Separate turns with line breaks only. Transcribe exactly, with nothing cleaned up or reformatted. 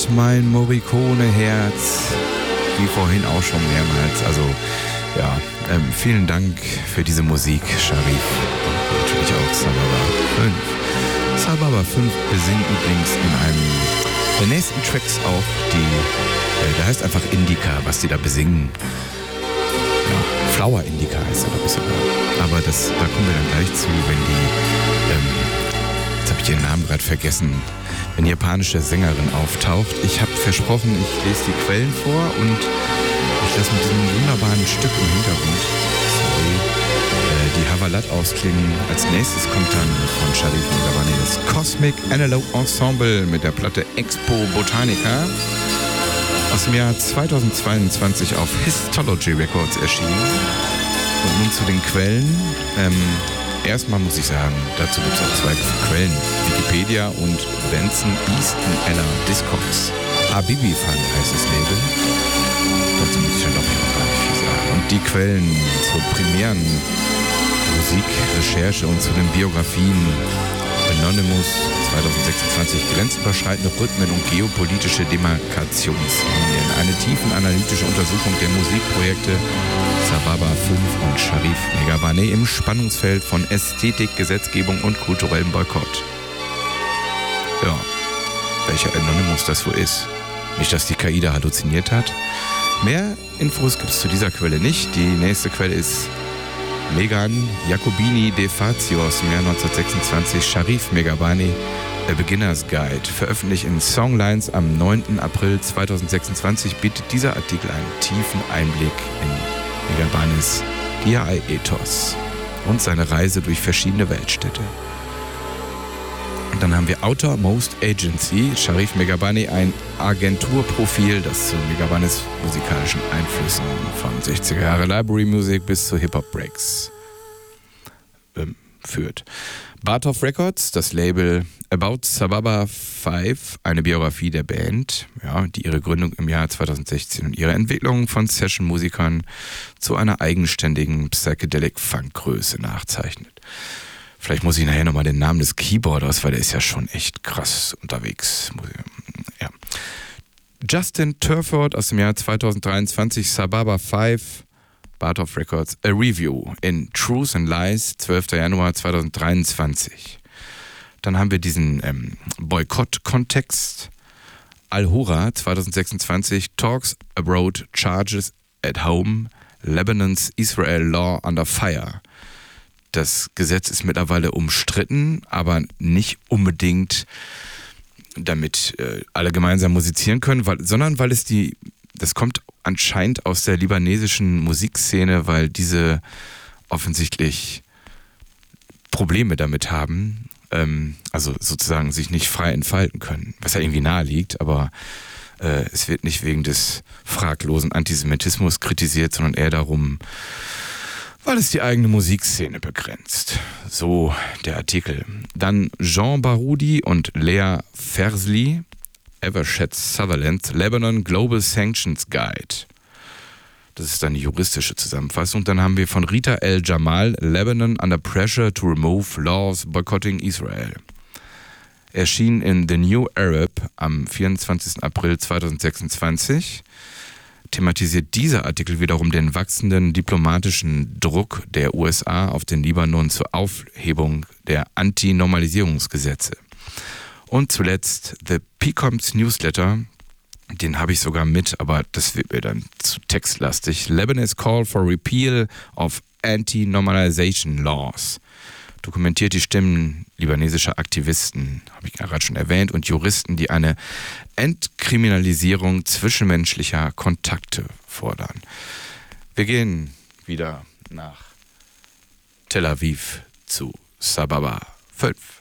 mein Morricone-Herz. Wie vorhin auch schon mehrmals. Also, ja, ähm, vielen Dank für diese Musik, Sharif. Und natürlich auch Sababa fünf. Sababa fünf besingt übrigens in einem der nächsten Tracks auch die, äh, der heißt einfach Indica, was die da besingen. Ja, Flower Indica heißt er, glaube ich sogar. Aber das, da kommen wir dann gleich zu, wenn die, ähm, jetzt habe ich ihren Namen gerade vergessen, wenn die japanische Sängerin auftaucht. Ich habe versprochen, ich lese die Quellen vor und ich lasse mit diesem wunderbaren Stück im Hintergrund, sorry, äh, die Havalat ausklingen. Als nächstes kommt dann von Sharif Megabani das Cosmic Analog Ensemble mit der Platte Expo Botanica aus dem Jahr zweitausendzweiundzwanzig auf Histology Records erschienen. Und nun zu den Quellen. Ähm, erstmal muss ich sagen, dazu gibt es auch zwei Quellen. Wikipedia und Benson Easton Ella Discogs. Habibi Fun heißt das Label. Dazu muss ich ja doch gar nicht viel sagen. Und die Quellen zur primären Musikrecherche und zu den Biografien Anonymous zweitausendsechsundzwanzig, grenzüberschreitende Rhythmen und geopolitische Demarkationslinien. Eine tiefenanalytische Untersuchung der Musikprojekte Sababa fünf und Sharif Megabani im Spannungsfeld von Ästhetik, Gesetzgebung und kulturellem Boykott. Ja, welcher Anonymous das wohl ist. Nicht, dass die K I da halluziniert hat. Mehr Infos gibt es zu dieser Quelle nicht. Die nächste Quelle ist Megan Jacobini de Fazio aus dem Jahr neunzehnhundertsechsundzwanzig, Sharif Megabani, A Beginner's Guide. Veröffentlicht in Songlines am neunten April zweitausendsechsundzwanzig, bietet dieser Artikel einen tiefen Einblick in Megabanis D I Y-Ethos und seine Reise durch verschiedene Weltstädte. Und dann haben wir Outermost Agency, Sharif Megabani, ein Agenturprofil, das zu Megabanis musikalischen Einflüssen von sechziger Jahre Library Music bis zu Hip-Hop-Breaks ähm, führt. Bartov Records, das Label About Sababa fünf, eine Biografie der Band, ja, die ihre Gründung im Jahr zweitausendsechzehn und ihre Entwicklung von Session-Musikern zu einer eigenständigen Psychedelic-Funk-Größe nachzeichnet. Vielleicht muss ich nachher nochmal den Namen des Keyboarders, weil der ist ja schon echt krass unterwegs. Ja. Justin Turford aus dem Jahr zweitausenddreiundzwanzig, Sababa fünf, Bartov Records, A Review in Truth and Lies, zwölfter Januar zweitausenddreiundzwanzig. Dann haben wir diesen ähm, Boykott-Kontext. Al-Hura zweitausendsechsundzwanzig, Talks Abroad, Charges at Home, Lebanon's Israel Law Under Fire. Das Gesetz ist mittlerweile umstritten, aber nicht unbedingt, damit äh, alle gemeinsam musizieren können, weil, sondern weil es die, das kommt anscheinend aus der libanesischen Musikszene, weil diese offensichtlich Probleme damit haben, ähm, also sozusagen sich nicht frei entfalten können, was ja irgendwie nahe liegt, aber äh, es wird nicht wegen des fraglosen Antisemitismus kritisiert, sondern eher darum, weil es die eigene Musikszene begrenzt. So der Artikel. Dann Jean Baroudi und Lea Fersli, Evershed Sutherland, Lebanon Global Sanctions Guide. Das ist dann die juristische Zusammenfassung. Dann haben wir von Rita El Jamal, Lebanon Under Pressure to Remove Laws Boycotting Israel. Erschien in The New Arab am vierundzwanzigsten April zweitausendsechsundzwanzig. Thematisiert dieser Artikel wiederum den wachsenden diplomatischen Druck der U S A auf den Libanon zur Aufhebung der Anti-Normalisierungsgesetze. Und zuletzt The P C O M S Newsletter, den habe ich sogar mit, aber das wird mir dann zu textlastig. Lebanese Call for Repeal of Anti-Normalization Laws. Dokumentiert die Stimmen libanesischer Aktivisten, habe ich gerade schon erwähnt, und Juristen, die eine Entkriminalisierung zwischenmenschlicher Kontakte fordern. Wir gehen wieder nach Tel Aviv zu Sababa fünf.